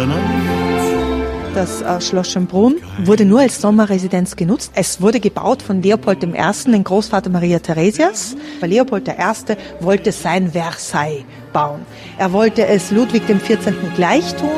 Das Schloss Schönbrunn wurde nur als Sommerresidenz genutzt. Es wurde gebaut von Leopold I., den Großvater Maria Theresias. Leopold I. wollte sein Versailles bauen. Er wollte es Ludwig XIV. Gleich tun.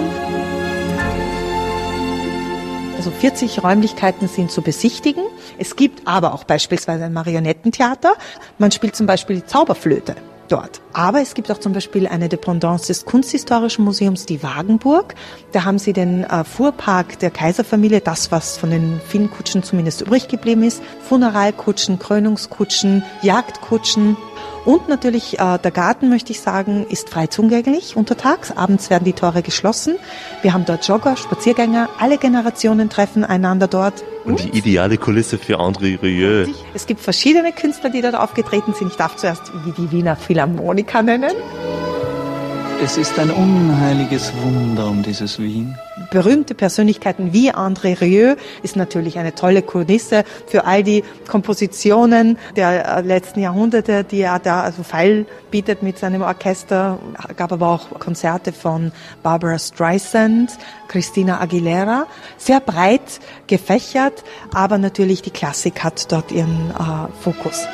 Also 40 Räumlichkeiten sind zu besichtigen. Es gibt aber auch beispielsweise ein Marionettentheater. Man spielt zum Beispiel die Zauberflöte dort. Aber es gibt auch zum Beispiel eine Dependance des Kunsthistorischen Museums, die Wagenburg. Da haben sie den Fuhrpark der Kaiserfamilie, das, was von den vielen Kutschen zumindest übrig geblieben ist. Funeralkutschen, Krönungskutschen, Jagdkutschen. Und natürlich der Garten, möchte ich sagen, ist frei zugänglich untertags. Abends werden die Tore geschlossen. Wir haben dort Jogger, Spaziergänger. Alle Generationen treffen einander dort. Und die ideale Kulisse für André Rieu. Es gibt verschiedene Künstler, die dort aufgetreten sind. Ich darf zuerst die Wiener Philharmoniker nennen. Es ist ein unheiliges Wunder um dieses Wien. Berühmte Persönlichkeiten wie André Rieu ist natürlich eine tolle Kulisse für all die Kompositionen der letzten Jahrhunderte, die er da also feil bietet mit seinem Orchester. Gab aber auch Konzerte von Barbara Streisand, Christina Aguilera. Sehr breit gefächert, aber natürlich die Klassik hat dort ihren Fokus.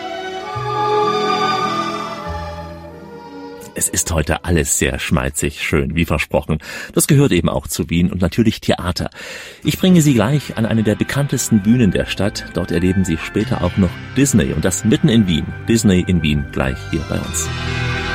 Es ist heute alles sehr schmalzig, schön, wie versprochen. Das gehört eben auch zu Wien und natürlich Theater. Ich bringe Sie gleich an eine der bekanntesten Bühnen der Stadt. Dort erleben Sie später auch noch Disney und das mitten in Wien. Disney in Wien, gleich hier bei uns.